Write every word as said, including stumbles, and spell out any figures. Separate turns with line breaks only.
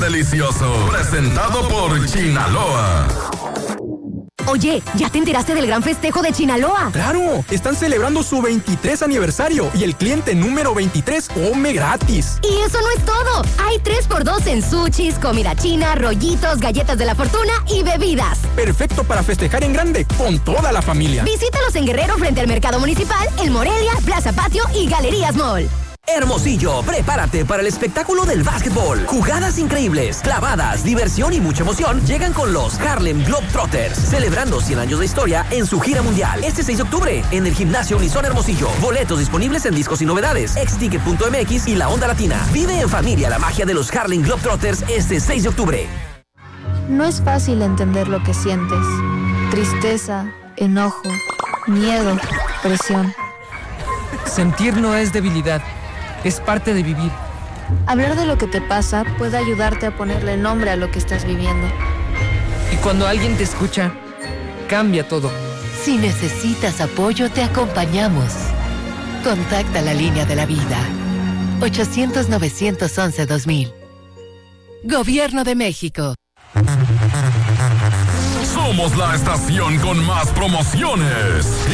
Delicioso, presentado por Chinaloa.
Oye, ¿ya te enteraste del gran festejo de Chinaloa?
¡Claro! Están celebrando su veintitrés aniversario y el cliente número veintitrés come gratis.
Y eso no es todo. Hay tres por dos en sushis, comida china, rollitos, galletas de la fortuna y bebidas.
Perfecto para festejar en grande con toda la familia.
Visítalos en Guerrero frente al Mercado Municipal, El Morelia, Plaza Patio y Galerías Mall.
Hermosillo, prepárate para el espectáculo del básquetbol. Jugadas increíbles, clavadas, diversión y mucha emoción llegan con los Harlem Globetrotters, celebrando cien años de historia en su gira mundial. Este seis de octubre, en el Gimnasio Unison Hermosillo. Boletos disponibles en Discos y Novedades, exticket punto m x y La Onda Latina. Vive en familia la magia de los Harlem Globetrotters este seis de octubre.
No es fácil entender lo que sientes. Tristeza, enojo, miedo, presión.
Sentir no es debilidad. Es parte de vivir.
Hablar de lo que te pasa puede ayudarte a ponerle nombre a lo que estás viviendo.
Y cuando alguien te escucha, cambia todo.
Si necesitas apoyo, te acompañamos. Contacta la línea de la vida. ochocientos, novecientos once, dos mil. Gobierno de México.
Somos la estación con más promociones.